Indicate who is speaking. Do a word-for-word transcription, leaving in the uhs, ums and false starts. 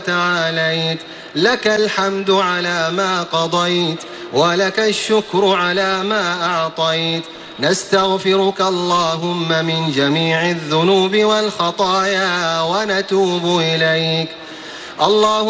Speaker 1: تعاليت، لك الحمد على ما قضيت ولك الشكر على ما أعطيت. نستغفرك اللهم من جميع الذنوب والخطايا ونتوب إليك. اللهم